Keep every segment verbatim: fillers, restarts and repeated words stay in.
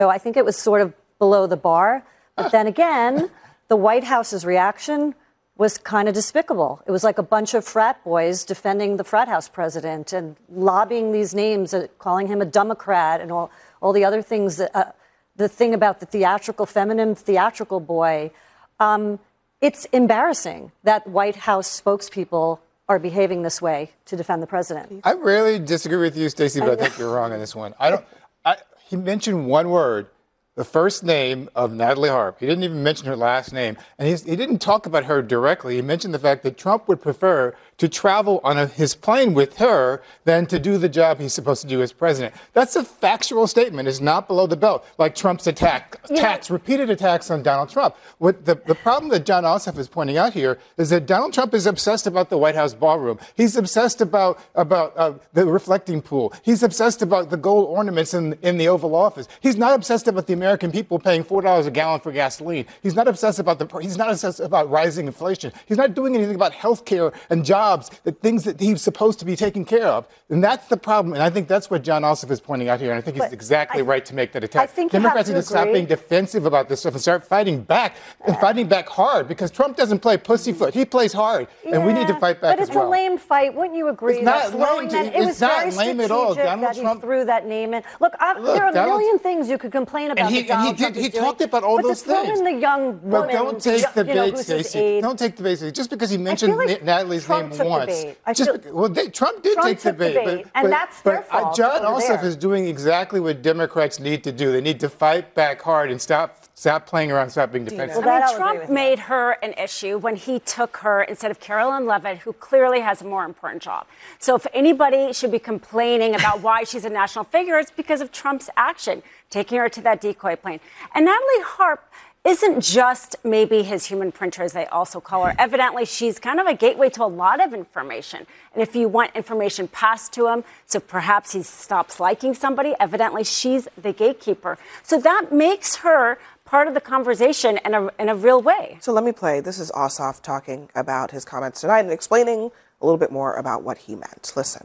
So I think it was sort of below the bar. But then again, the White House's reaction was kind of despicable. It was like a bunch of frat boys defending the frat house president and lobbying these names, uh, calling him a Democrat and all, all the other things. That, uh, the thing about the theatrical, feminine theatrical boy. Um, it's embarrassing that White House spokespeople are behaving this way to defend the president. I rarely disagree with you, Stacey, but I think you're wrong on this one. I don't. I, he mentioned one word. The first name of Natalie Harp. He didn't even mention her last name. And he's, he didn't talk about her directly. He mentioned the fact that Trump would prefer to travel on a, his plane with her than to do the job he's supposed to do as president. That's a factual statement. It's not below the belt, like Trump's attack, attacks, yeah. repeated attacks on Donald Trump. What the, the problem that John Ossoff is pointing out here is that Donald Trump is obsessed about the White House ballroom. He's obsessed about, about uh, the reflecting pool. He's obsessed about the gold ornaments in, in the Oval Office. He's not obsessed about the American people paying four dollars a gallon for gasoline. He's not obsessed about the. He's not obsessed about rising inflation. He's not doing anything about health care and jobs, the things that he's supposed to be taking care of. And that's the problem. And I think that's what John Ossoff is pointing out here. And I think he's but exactly I, right to make that attack. I think Democrats need to, to stop being defensive about this stuff and start fighting back and fighting back hard, because Trump doesn't play pussyfoot. He plays hard, yeah, and we need to fight back as well. But it's a lame fight. Wouldn't you agree? It's not lame. That, it it's was not very lame at all. Donald that Trump he threw that name in. Look, I, Look there are a Donald, million things you could complain about. And he, that Donald and he did. Trump He doing, talked about all but those to throw things. in the young woman, But don't take the you know, bait, Stacey. Don't take the bait. Just because he mentioned like Natalie's Trump name once. Just feel, because, well, they, Trump did Trump take the bait, debate, but, and but, that's but their fault. John Ossoff there. is doing exactly what Democrats need to do. They need to fight back hard and stop stop playing around, stop being defensive. Well, I mean, Trump made her an issue when he took her instead of Carolyn Levitt, who clearly has a more important job. So if anybody should be complaining about why she's a national figure, it's because of Trump's action, taking her to that decoy plane. And Natalie Harp isn't just maybe his human printer, as they also call her. Evidently, she's kind of a gateway to a lot of information. And if you want information passed to him, so perhaps he stops liking somebody, evidently she's the gatekeeper. So that makes her part of the conversation in a, in a real way. So let me play. This is Ossoff talking about his comments tonight and explaining a little bit more about what he meant. Listen.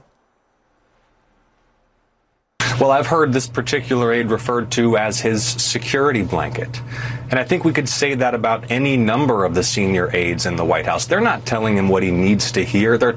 Well, I've heard this particular aide referred to as his security blanket. And I think we could say that about any number of the senior aides in the White House. They're not telling him what he needs to hear. They're